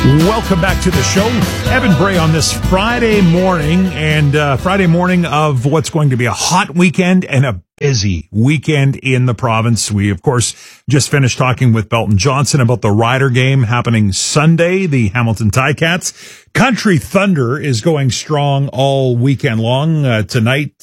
Welcome back to the show. Evan Bray on this Friday morning, and Friday morning of what's going to be a hot weekend and a busy weekend in the province. We, of course, just finished talking with Belton Johnson about the Rider game happening Sunday, the Hamilton Ticats. Country Thunder is going strong all weekend long. Tonight,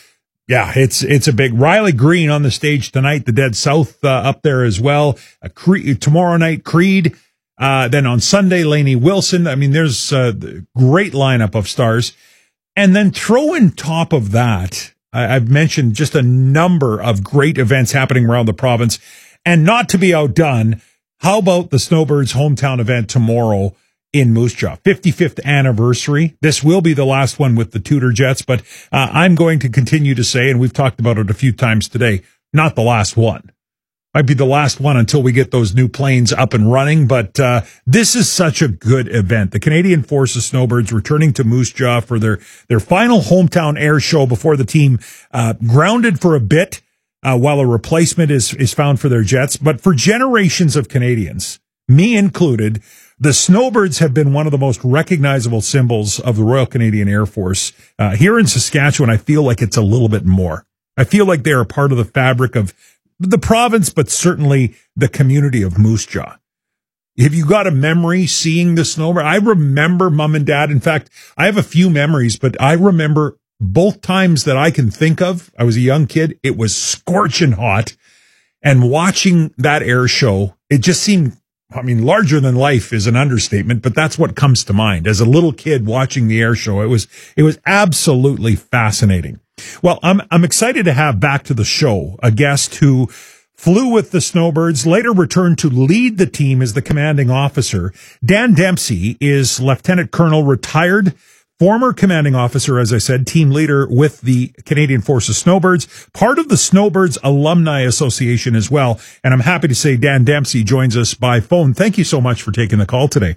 it's a big Riley Green on the stage tonight. The Dead South up there as well. Tomorrow night, Creed. Then on Sunday, Lainey Wilson. I mean, there's a great lineup of stars. And then throw in top of that, I've mentioned just a number of great events happening around the province. And not to be outdone, how about the Snowbirds hometown event tomorrow in Moose Jaw? 55th anniversary. This will be the last one with the Tudor Jets, but I'm going to continue to say, and we've talked about it a few times today, not the last one. Might be the last one until we get those new planes up and running, but this is such a good event. The Canadian Forces Snowbirds returning to Moose Jaw for their final hometown air show before the team grounded for a bit while a replacement is found for their Jets. But for generations of Canadians, me included, the Snowbirds have been one of the most recognizable symbols of the Royal Canadian Air Force. Here in Saskatchewan, I feel like it's a little bit more. I feel like they're a part of the fabric of the province, but certainly the community of Moose Jaw. Have you got a memory seeing the Snowbird? I remember Mom and Dad. In fact, I have a few memories, but I remember both times that I can think of. I was a young kid. It was scorching hot. And watching that air show, it just seemed, I mean, larger than life is an understatement, but that's what comes to mind. As a little kid watching the air show, it was absolutely fascinating. Well, I'm excited to have back to the show a guest who flew with the Snowbirds, later returned to lead the team as the commanding officer. Dan Dempsey is Lieutenant Colonel, retired, former commanding officer, as I said, team leader with the Canadian Forces Snowbirds, part of the Snowbirds Alumni Association as well. And I'm happy to say Dan Dempsey joins us by phone. Thank you so much for taking the call today.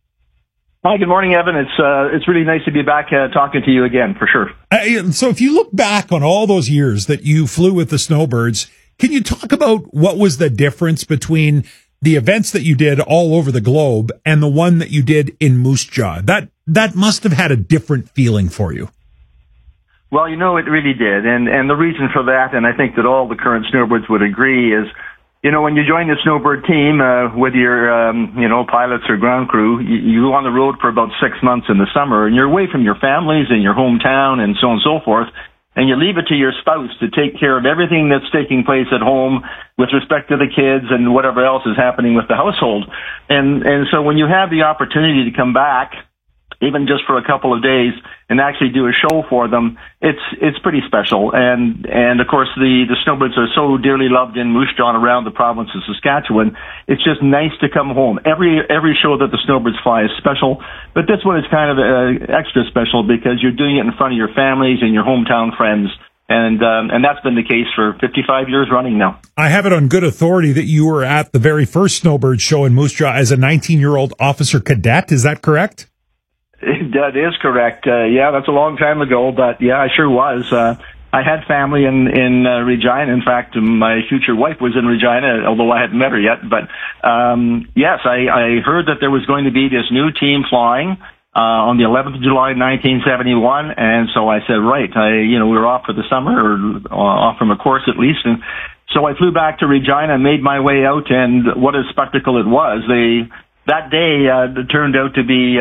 Hi, good morning, Evan. It's really nice to be back talking to you again, for sure. So if you look back on all those years that you flew with the Snowbirds, can you talk about what was the difference between the events that you did all over the globe and the one that you did in Moose Jaw? That must have had a different feeling for you. Well, it really did. And the reason for that, and I think that all the current Snowbirds would agree, is when you join the Snowbird team, with your, pilots or ground crew, you go on the road for about 6 months in the summer, and you're away from your families and your hometown and so on and so forth, and you leave it to your spouse to take care of everything that's taking place at home with respect to the kids and whatever else is happening with the household. And so when you have the opportunity to come back, even just for a couple of days, and actually do a show for them, it's pretty special. And of course, the Snowbirds are so dearly loved in Moose Jaw and around the province of Saskatchewan. It's just nice to come home. Every show that the Snowbirds fly is special, but this one is kind of extra special because you're doing it in front of your families and your hometown friends. And that's been the case for 55 years running now. I have it on good authority that you were at the very first Snowbird show in Moose Jaw as a 19-year-old officer cadet. Is that correct? That is correct. That's a long time ago, but I sure was. I had family in Regina. In fact, my future wife was in Regina, although I hadn't met her yet. But yes, I heard that there was going to be this new team flying on the 11th of July, 1971, and so I said, right, we were off for the summer, or off from a course at least, and so I flew back to Regina, made my way out, and what a spectacle it was. That day turned out to be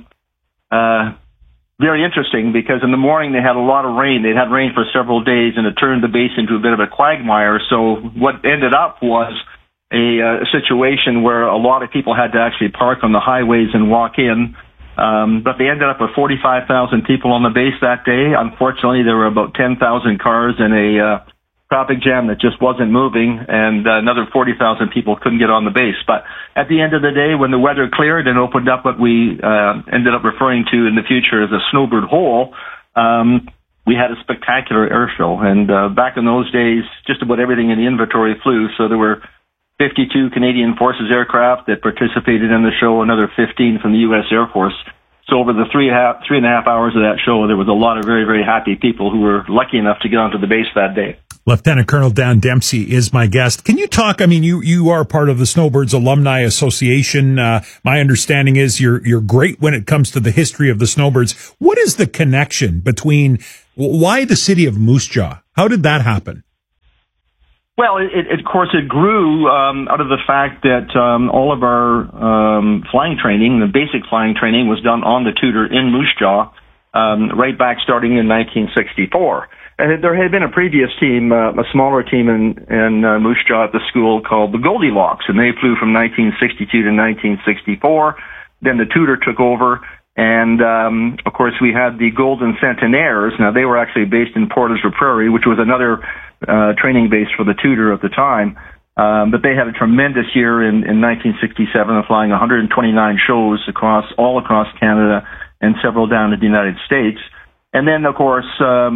very interesting because in the morning they had a lot of rain. They'd had rain for several days, and it turned the base into a bit of a quagmire. So what ended up was a situation where a lot of people had to actually park on the highways and walk in. But they ended up with 45,000 people on the base that day. Unfortunately, there were about 10,000 cars in a traffic jam that just wasn't moving, and another 40,000 people couldn't get on the base. But at the end of the day, when the weather cleared and opened up what we ended up referring to in the future as a Snowbird Hole, we had a spectacular air show. And back in those days, just about everything in the inventory flew. So there were 52 Canadian Forces aircraft that participated in the show, another 15 from the U.S. Air Force. So over the three and a half hours of that show, there was a lot of very, very happy people who were lucky enough to get onto the base that day. Lieutenant Colonel Dan Dempsey is my guest. Can you talk? I mean, you are part of the Snowbirds Alumni Association. My understanding is you're great when it comes to the history of the Snowbirds. What is the connection between why the city of Moose Jaw? How did that happen? Well, of course, it grew out of the fact that all of our flying training, the basic flying training, was done on the Tudor in Moose Jaw, right back starting in 1964. And there had been a previous team, a smaller team in Moose Jaw at the school called the Goldilocks, and they flew from 1962 to 1964. Then the Tudor took over, and of course we had the Golden Centenaires. Now they were actually based in Portage la Prairie, which was another training base for the Tudor at the time. But they had a tremendous year in 1967, flying 129 shows all across Canada and several down in the United States. And then, of course,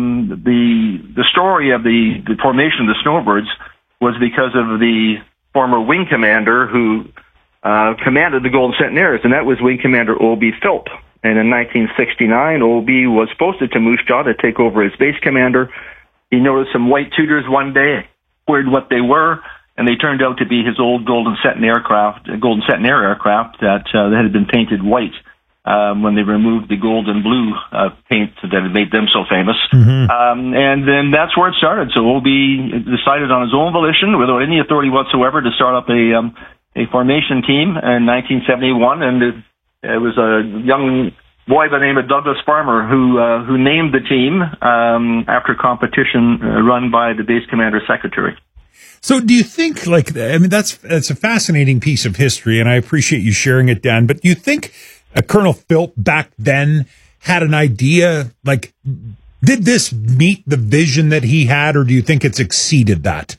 the story of the formation of the Snowbirds was because of the former wing commander who commanded the Golden Centenaires, and that was Wing Commander O.B. Philp. And in 1969, O.B. was posted to Moose Jaw to take over as base commander. He noticed some white Tudors one day, wondered what they were, and they turned out to be his old Golden Centenaire aircraft that had been painted white. When they removed the gold and blue paint that had made them so famous. Mm-hmm. And then that's where it started. So OB decided on his own volition, without any authority whatsoever, to start up a formation team in 1971. And it was a young boy by the name of Douglas Farmer who named the team after competition run by the base commander secretary. So do you think, that's a fascinating piece of history, and I appreciate you sharing it, Dan, but do you think Colonel Philp back then had an idea, did this meet the vision that he had, or do you think it's exceeded that?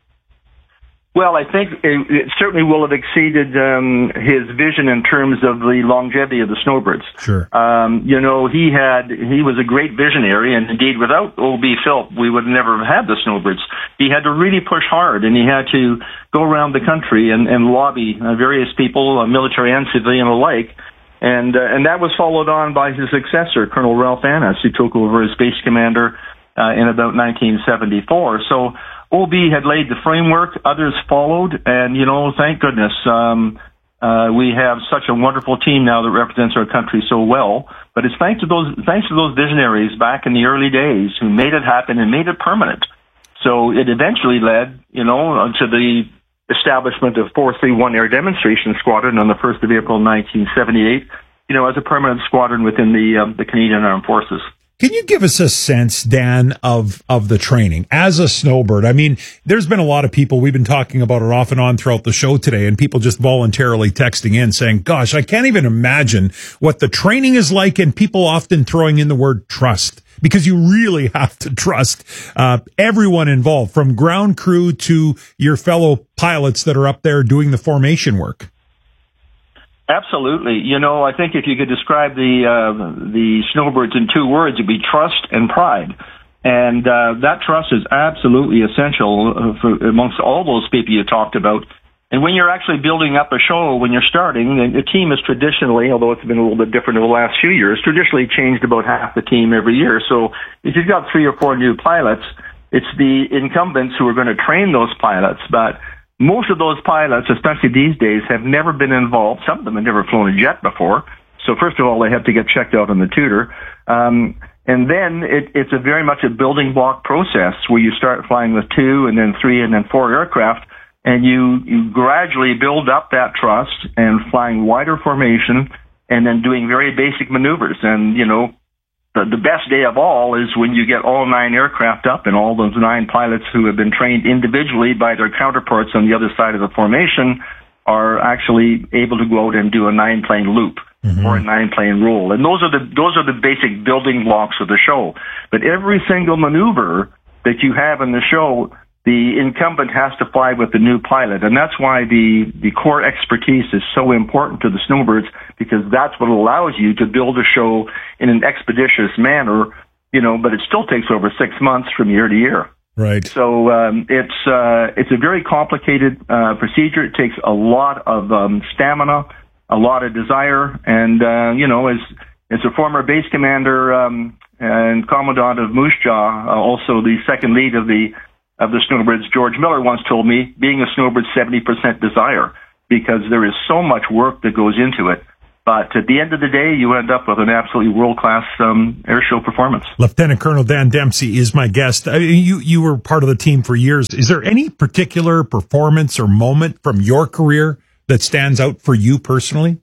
Well, I think it certainly will have exceeded his vision in terms of the longevity of the Snowbirds. Sure. He was a great visionary, and indeed, without O.B. Philp, we would never have had the Snowbirds. He had to really push hard, and he had to go around the country and lobby various people, military and civilian alike. And that was followed on by his successor, Colonel Ralph Annis, who took over as base commander in about 1974. So OB had laid the framework, others followed, and, thank goodness, we have such a wonderful team now that represents our country so well. But it's thanks to those visionaries back in the early days who made it happen and made it permanent. So it eventually led, to the establishment of 431 Air Demonstration Squadron on the 1st of April 1978, as a permanent squadron within the Canadian Armed Forces. Can you give us a sense, Dan, of the training as a snowbird? I mean, there's been a lot of people, we've been talking about it off and on throughout the show today, and people just voluntarily texting in saying, gosh, I can't even imagine what the training is like, and people often throwing in the word trust. Because you really have to trust everyone involved, from ground crew to your fellow pilots that are up there doing the formation work. Absolutely. I think if you could describe the Snowbirds in two words, it'd be trust and pride. And that trust is absolutely essential amongst all those people you talked about. And when you're actually building up a show, when you're starting, the team is traditionally, although it's been a little bit different in the last few years, traditionally changed about half the team every year. So if you've got 3 or 4 new pilots, it's the incumbents who are going to train those pilots. But most of those pilots, especially these days, have never been involved. Some of them have never flown a jet before. So first of all, they have to get checked out on the Tudor. And then it's a very much a building block process where you start flying with 2 and then 3 and then 4 aircraft. And you gradually build up that trust and flying wider formation and then doing very basic maneuvers. And, the best day of all is when you get all 9 aircraft up and all those 9 pilots who have been trained individually by their counterparts on the other side of the formation are actually able to go out and do a 9-plane loop or a 9-plane roll. And those are the basic building blocks of the show. But every single maneuver that you have in the show, the incumbent has to fly with the new pilot. And that's why the core expertise is so important to the Snowbirds, because that's what allows you to build a show in an expeditious manner, but it still takes over 6 months from year to year. Right. So it's a very complicated procedure. It takes a lot of stamina, a lot of desire, and as a former base commander and commandant of Moose Jaw, also the second lead of the of the snowbirds, George Miller, once told me, being a snowbird's 70% desire, because there is so much work that goes into it. But at the end of the day, you end up with an absolutely world-class air show performance. Lieutenant Colonel Dan Dempsey is my guest. You were part of the team for years. Is there any particular performance or moment from your career that stands out for you personally?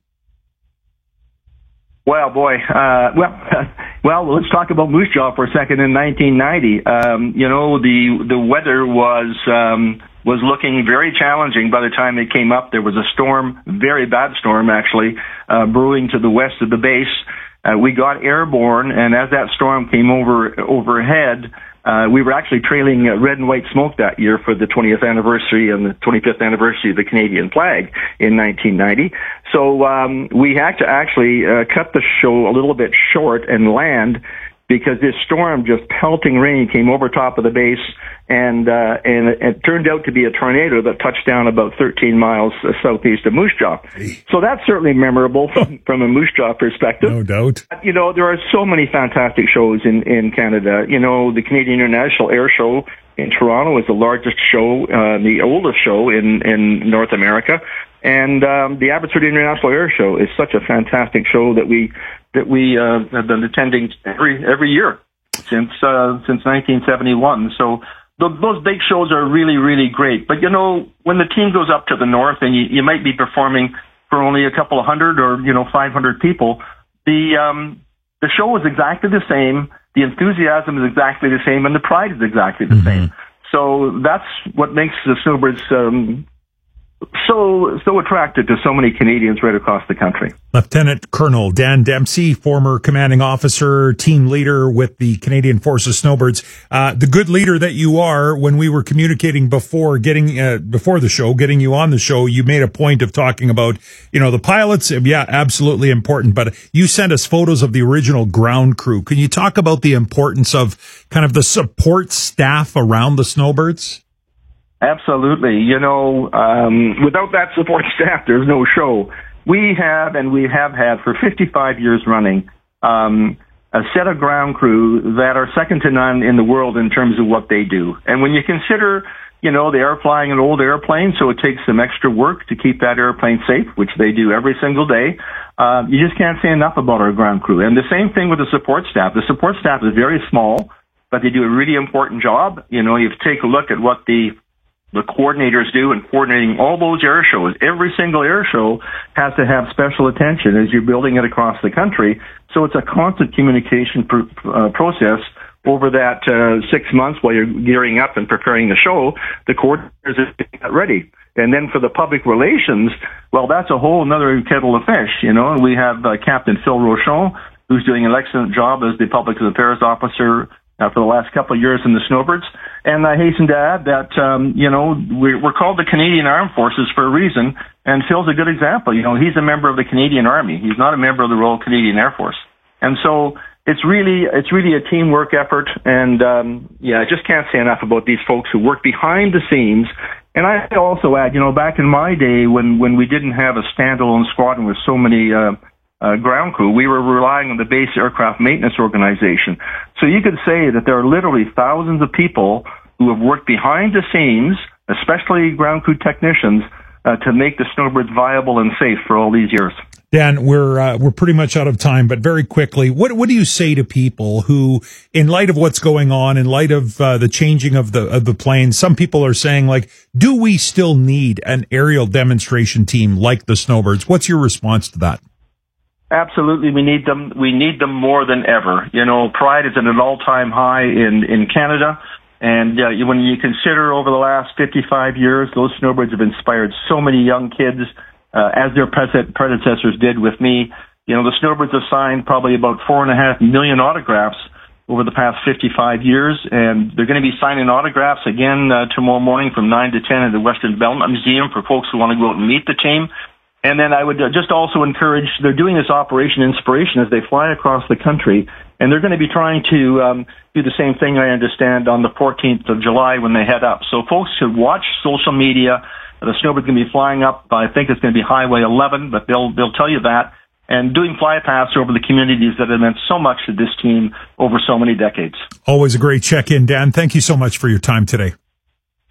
Well, boy, well, let's talk about Moose Jaw for a second. In 1990, the weather was looking very challenging by the time it came up. There was a storm, very bad storm actually, brewing to the west of the base. We got airborne, and as that storm came overhead, we were actually trailing red and white smoke that year for the 20th anniversary and the 25th anniversary of the Canadian flag in 1990. So we had to actually cut the show a little bit short and land, because this storm, just pelting rain, came over top of the base, and it turned out to be a tornado that touched down about 13 miles southeast of Moose Jaw. So that's certainly memorable from a Moose Jaw perspective. No doubt. You know, there are so many fantastic shows in Canada. You know, the Canadian International Air Show in Toronto is the largest show, the oldest show in North America. And the Abbotsford International Air Show is such a fantastic show that we have been attending every year since 1971. So those big shows are really, really great. But you know, when the team goes up to the north and you might be performing for only a couple of hundred or 500 people, the show is exactly the same. The enthusiasm is exactly the same, and the pride is exactly the same. So that's what makes the Snowbirds so attracted to so many Canadians right across the country. Lieutenant Colonel Dan Dempsey, former commanding officer, team leader with the Canadian Forces Snowbirds. The good leader that you are, when we were communicating before the show, getting you on the show, you made a point of talking about, the pilots. Yeah, absolutely important. But you sent us photos of the original ground crew. Can you talk about the importance of kind of the support staff around the Snowbirds? Absolutely. Without that support staff, there's no show. We have had for 55 years running, a set of ground crew that are second to none in the world in terms of what they do. And when you consider, they are flying an old airplane, so it takes some extra work to keep that airplane safe, which they do every single day. You just can't say enough about our ground crew. And the same thing with the support staff. The support staff is very small, but they do a really important job. You take a look at what the coordinators do in coordinating all those air shows. Every single air show has to have special attention as you're building it across the country. So it's a constant communication process over that 6 months while you're gearing up and preparing the show. The coordinators are getting that ready. And then for the public relations, well, that's a whole another kettle of fish. We have Captain Phil Rochon, who's doing an excellent job as the public affairs officer for the last couple of years in the Snowbirds. And I hasten to add that, we're called the Canadian Armed Forces for a reason, and Phil's a good example. He's a member of the Canadian Army. He's not a member of the Royal Canadian Air Force. And so it's really a teamwork effort, and I just can't say enough about these folks who work behind the scenes. And I also add, back in my day when we didn't have a standalone squadron with so many ground crew, we were relying on the base aircraft maintenance organization. So you could say that there are literally thousands of people who have worked behind the scenes, especially ground crew technicians, to make the Snowbirds viable and safe for all these years. Dan, we're pretty much out of time, but very quickly, what do you say to people who, in light of what's going on, in light of the changing of the planes, some people are saying, do we still need an aerial demonstration team like the Snowbirds? What's your response to that? Absolutely, we need them. We need them more than ever. Pride is at an all-time high in Canada, and when you consider over the last 55 years, those Snowbirds have inspired so many young kids, as their predecessors did with me. The Snowbirds have signed probably about 4.5 million autographs over the past 55 years, and they're going to be signing autographs again tomorrow morning from 9 to 10 at the Western Belmont Museum for folks who want to go out and meet the team. And then I would just also encourage, they're doing this Operation Inspiration as they fly across the country, and they're going to be trying to do the same thing, I understand, on the 14th of July when they head up. So folks should watch social media. The Snowbirds going to be flying up, I think it's going to be Highway 11, but they'll tell you that, and doing flypaths over the communities that have meant so much to this team over so many decades. Always a great check-in, Dan. Thank you so much for your time today.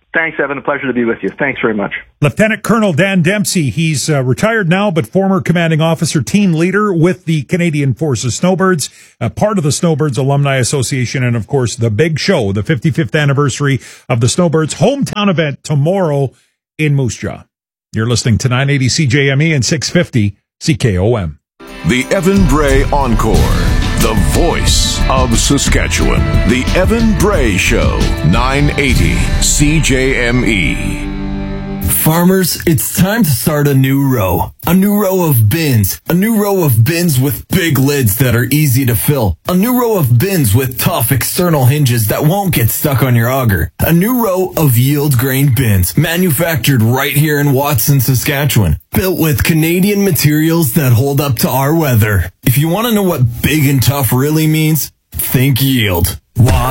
Thanks, Evan. A pleasure to be with you. Thanks very much. Lieutenant Colonel Dan Dempsey, he's retired now, but former commanding officer, team leader with the Canadian Forces Snowbirds, part of the Snowbirds Alumni Association, and of course the big show, the 55th anniversary of the Snowbirds hometown event tomorrow in Moose Jaw. You're listening to 980 CJME and 650 CKOM. The Evan Bray Encore, the voice of Saskatchewan. The Evan Bray Show, 980 CJME. Farmers, it's time to start a new row. A new row of bins. A new row of bins with big lids that are easy to fill. A new row of bins with tough external hinges that won't get stuck on your auger. A new row of yield grain bins, manufactured right here in Watson, Saskatchewan. Built with Canadian materials that hold up to our weather. If you want to know what big and tough really means, think yield.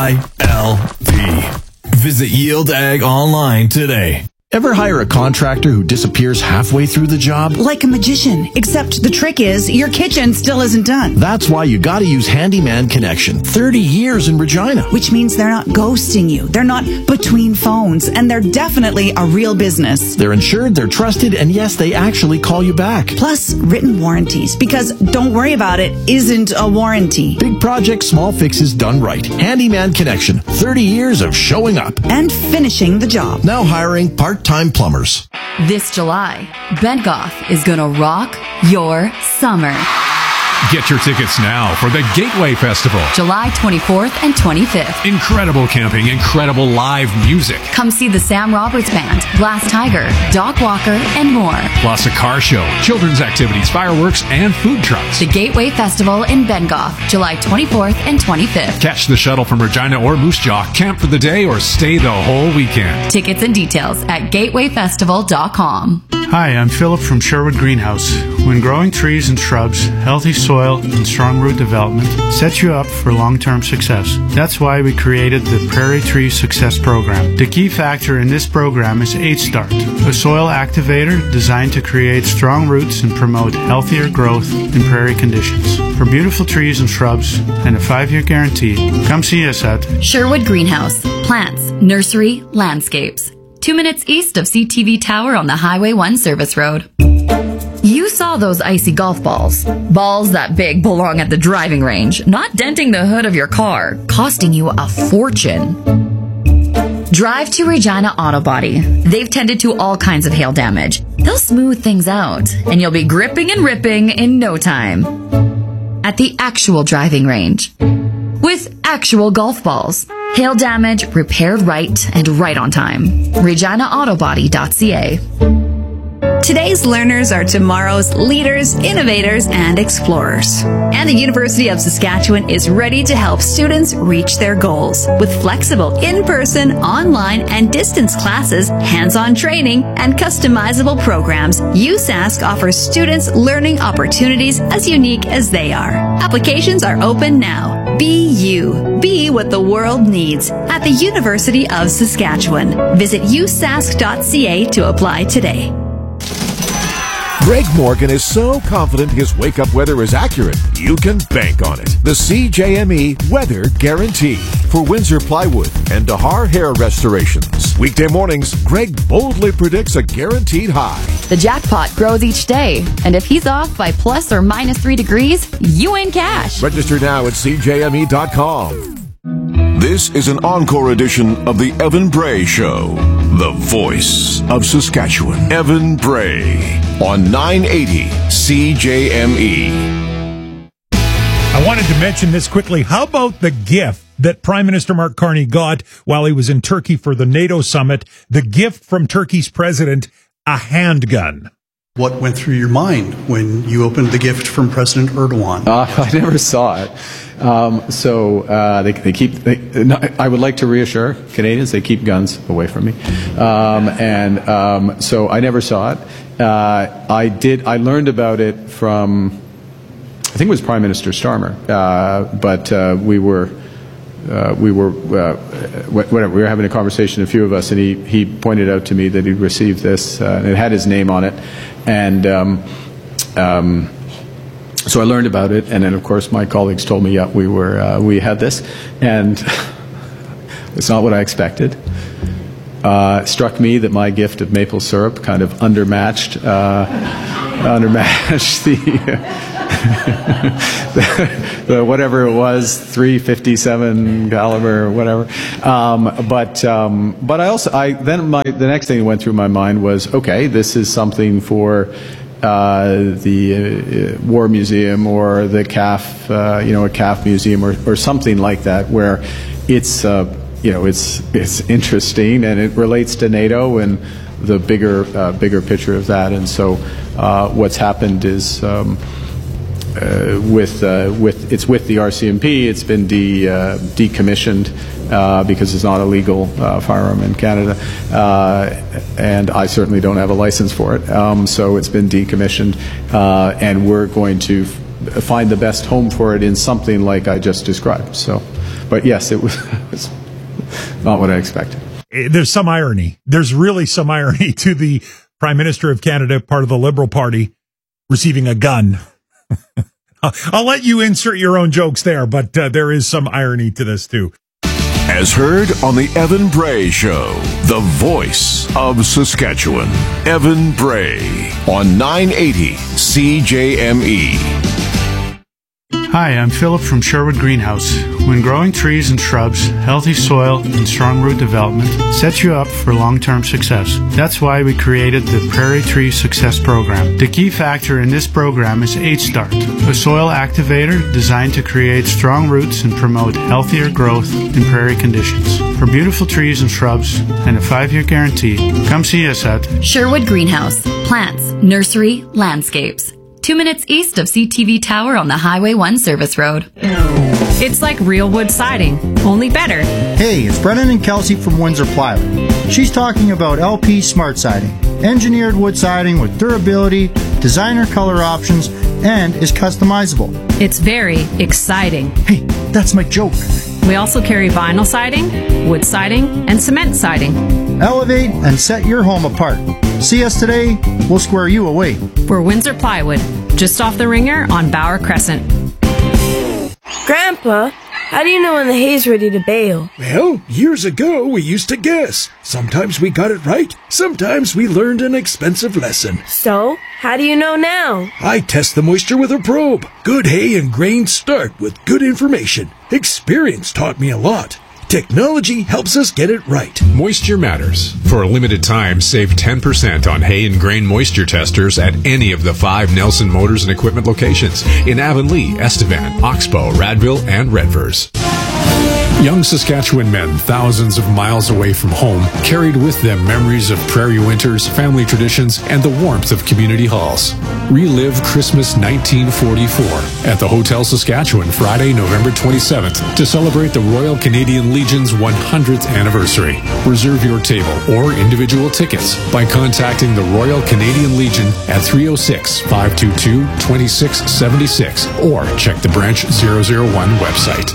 YLD. Visit Yield Ag online today. Ever hire a contractor who disappears halfway through the job? Like a magician, except the trick is your kitchen still isn't done. That's why you gotta use Handyman Connection. 30 years in Regina. Which means they're not ghosting you. They're not between phones. And they're definitely a real business. They're insured, they're trusted, and yes, they actually call you back. Plus, written warranties. Because don't worry about it isn't a warranty. Big projects, small fixes done right. Handyman Connection. 30 years of showing up. And finishing the job. Now hiring part-time plumbers. This July, Bengoff is gonna rock your summer. Get your tickets now for the Gateway Festival. July 24th and 25th. Incredible camping, incredible live music. Come see the Sam Roberts Band, Glass Tiger, Doc Walker, and more. Plus a car show, children's activities, fireworks, and food trucks. The Gateway Festival in Bengoff, July 24th and 25th. Catch the shuttle from Regina or Moose Jaw, camp for the day, or stay the whole weekend. Tickets and details at gatewayfestival.com. Hi, I'm Philip from Sherwood Greenhouse. When growing trees and shrubs, healthy soil and strong root development sets you up for long-term success. That's why we created the Prairie Tree Success Program. The key factor in this program is H-Start, a soil activator designed to create strong roots and promote healthier growth in prairie conditions. For beautiful trees and shrubs and a 5-year guarantee, come see us at Sherwood Greenhouse. Plants, nursery, landscapes. 2 minutes east of CTV Tower on the Highway 1 service road. You saw those icy golf balls. Balls that big belong at the driving range, not denting the hood of your car, costing you a fortune. Drive to Regina Auto Body. They've tended to all kinds of hail damage. They'll smooth things out, and you'll be gripping and ripping in no time. At the actual driving range. With actual golf balls. Hail damage repaired right and right on time. ReginaAutobody.ca. Today's learners are tomorrow's leaders, innovators, and explorers. And the University of Saskatchewan is ready to help students reach their goals. With flexible in-person, online, and distance classes, hands-on training, and customizable programs, USask offers students learning opportunities as unique as they are. Applications are open now. Be you. Be what the world needs at the University of Saskatchewan. Visit usask.ca to apply today. Greg Morgan is so confident his wake-up weather is accurate, you can bank on it. The CJME Weather Guarantee for Windsor Plywood and Dahar Hair Restorations. Weekday mornings, Greg boldly predicts a guaranteed high. The jackpot grows each day, and if he's off by plus or minus 3 degrees, you win cash. Register now at CJME.com. This is an encore edition of the Evan Bray Show, the voice of Saskatchewan. Evan Bray on 980 CJME. I wanted to mention this quickly. How about the gift that Prime Minister Mark Carney got while he was in Turkey for the NATO summit? The gift from Turkey's president, a handgun. What went through your mind when you opened the gift from President Erdogan? I never saw it. I would like to reassure Canadians, they keep guns away from me. So I never saw it. I learned about it from, I think it was Prime Minister Starmer, but we were having a conversation, a few of us, and he pointed out to me that he'd received this, and it had his name on it, and so I learned about it, and then of course my colleagues told me, yeah, we had this, and it's not what I expected. Struck me that my gift of maple syrup kind of undermatched the whatever it was, .357 caliber or whatever. But the next thing that went through my mind was, okay, this is something for the War Museum or the CAF, a CAF museum or something like that, where it's interesting and it relates to NATO and the bigger picture of that. And so what's happened is with the RCMP, it's been decommissioned because it's not a legal firearm in Canada, and I certainly don't have a license for it. So it's been decommissioned, and we're going to find the best home for it in something like I just described. So, but yes, it was not what I expected. There's some irony. There's really some irony to the Prime Minister of Canada, part of the Liberal Party, receiving a gun. I'll let you insert your own jokes there, but there is some irony to this too. As heard on the Evan Bray Show, the voice of Saskatchewan, Evan Bray on 980 CJME. Hi, I'm Philip from Sherwood Greenhouse. When growing trees and shrubs, healthy soil and strong root development sets you up for long-term success. That's why we created the Prairie Tree Success Program. The key factor in this program is H-Start, a soil activator designed to create strong roots and promote healthier growth in prairie conditions. For beautiful trees and shrubs and a 5-year guarantee, come see us at Sherwood Greenhouse. Plants, nursery, landscapes. 2 minutes east of CTV Tower on the Highway 1 service road. It's like real wood siding, only better. Hey, it's Brennan and Kelsey from Windsor Plywood. She's talking about LP Smart Siding. Engineered wood siding with durability, designer color options, and is customizable. It's very exciting. Hey, that's my joke. We also carry vinyl siding, wood siding, and cement siding. Elevate and set your home apart. See us today, we'll square you away. We're Windsor Plywood, just off the Ringer on Bauer Crescent. Grandpa, how do you know when the hay's ready to bale? Well, years ago we used to guess. Sometimes we got it right, sometimes we learned an expensive lesson. So, how do you know now? I test the moisture with a probe. Good hay and grain start with good information. Experience taught me a lot. Technology helps us get it right. Moisture matters. For a limited time, save 10% on hay and grain moisture testers at any of the 5 Nelson Motors and Equipment locations in Avonlea, Estevan, Oxbow, Radville, and Redvers. Young Saskatchewan men thousands of miles away from home carried with them memories of prairie winters, family traditions, and the warmth of community halls. Relive Christmas 1944 at the Hotel Saskatchewan Friday, November 27th to celebrate the Royal Canadian Legion's 100th anniversary. Reserve your table or individual tickets by contacting the Royal Canadian Legion at 306-522-2676 or check the Branch 001 website.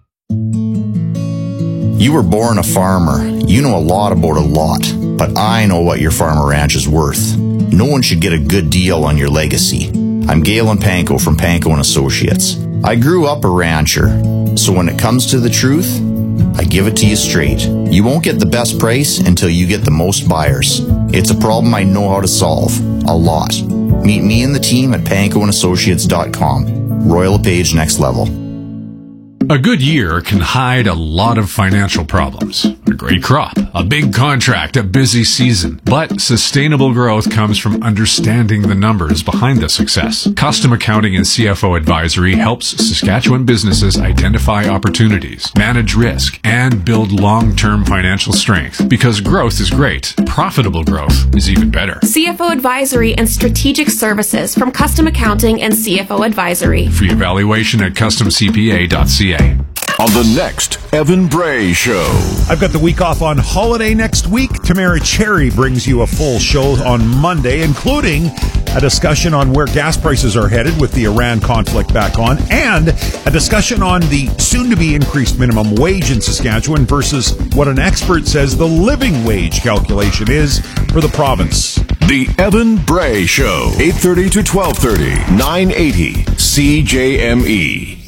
You were born a farmer. You know a lot about a lot, but I know what your farm or ranch is worth. No one should get a good deal on your legacy. I'm Galen Panko from Panko & Associates. I grew up a rancher, so when it comes to the truth, I give it to you straight. You won't get the best price until you get the most buyers. It's a problem I know how to solve. A lot. Meet me and the team at pankoandassociates.com. Royal LePage Next Level. A good year can hide a lot of financial problems. A great crop, a big contract, a busy season. But sustainable growth comes from understanding the numbers behind the success. Custom Accounting and CFO Advisory helps Saskatchewan businesses identify opportunities, manage risk, and build long-term financial strength. Because growth is great, profitable growth is even better. CFO Advisory and Strategic Services from Custom Accounting and CFO Advisory. Free evaluation at customcpa.ca. On the next Evan Bray Show. I've got the week off on holiday next week. Tamara Cherry brings you a full show on Monday, including a discussion on where gas prices are headed with the Iran conflict back on, and a discussion on the soon-to-be increased minimum wage in Saskatchewan versus what an expert says the living wage calculation is for the province. The Evan Bray Show, 8:30 to 12:30, 980 CJME.